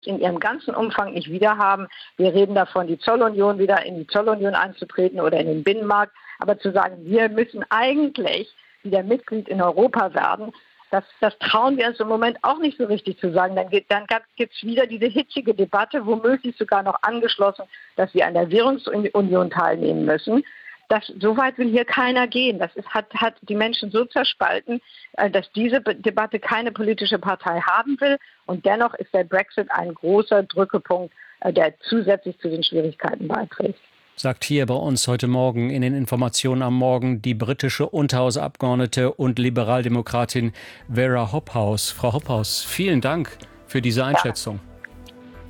in ihrem ganzen Umfang nicht wiederhaben. Wir reden davon, die Zollunion wieder in die Zollunion einzutreten oder in den Binnenmarkt. Aber zu sagen, wir müssen eigentlich wieder Mitglied in Europa werden, das trauen wir uns im Moment auch nicht so richtig zu sagen. Dann gibt es wieder diese hitzige Debatte, womöglich sogar noch angeschlossen, dass wir an der Währungsunion teilnehmen müssen. So weit will hier keiner gehen. Hat die Menschen so zerspalten, dass diese Debatte keine politische Partei haben will. Und dennoch ist der Brexit ein großer Drückepunkt, der zusätzlich zu den Schwierigkeiten beiträgt. Sagt hier bei uns heute Morgen in den Informationen am Morgen die britische Unterhausabgeordnete und Liberaldemokratin Vera Hobhouse. Frau Hobhouse, vielen Dank für diese Einschätzung. Ja.